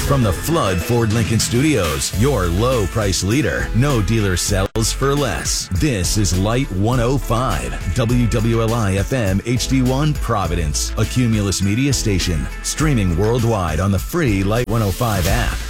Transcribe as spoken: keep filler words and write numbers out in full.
From the Flood Ford Lincoln Studios, your low price leader. No dealer sells for less. This is Light one oh five, W W L I F M H D one Providence, a Cumulus media station. Streaming worldwide on the free Light one oh five app.